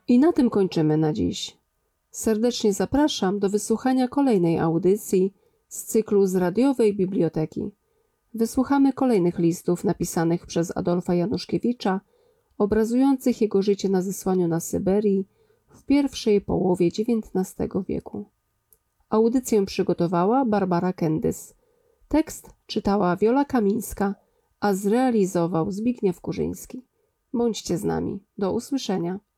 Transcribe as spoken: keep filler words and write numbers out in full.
I na tym kończymy na dziś. Serdecznie zapraszam do wysłuchania kolejnej audycji z cyklu z radiowej biblioteki. Wysłuchamy kolejnych listów napisanych przez Adolfa Januszkiewicza, obrazujących jego życie na zesłaniu na Syberii w pierwszej połowie dziewiętnastego wieku. Audycję przygotowała Barbara Kendys. Tekst czytała Wiola Kamińska, a zrealizował Zbigniew Kurzyński. Bądźcie z nami. Do usłyszenia.